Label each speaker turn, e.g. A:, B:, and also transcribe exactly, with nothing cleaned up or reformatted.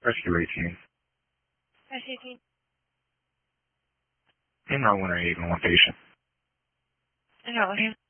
A: Rescue eighteen.
B: Rescue eighteen.
A: In route one eight one patient.
B: In route one eight.